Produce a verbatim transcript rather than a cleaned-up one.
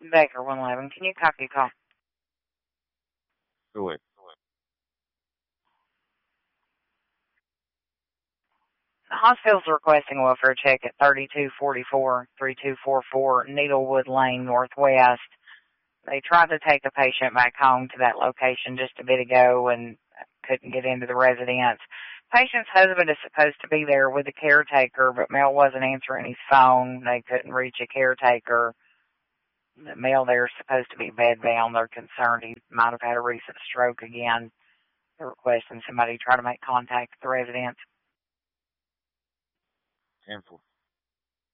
Baker one eleven, can you copy a call? Go ahead. The hospital's requesting a welfare check at thirty-two forty-four, thirty-two forty-four Needlewood Lane Northwest. They tried to take the patient back home to that location just a bit ago and couldn't get into the residence. Patient's husband is supposed to be there with the caretaker, but Mel wasn't answering his phone. They couldn't reach a caretaker. The male there is supposed to be bedbound. They're concerned he might have had a recent stroke again. They're requesting somebody try to make contact with the residence. ten four.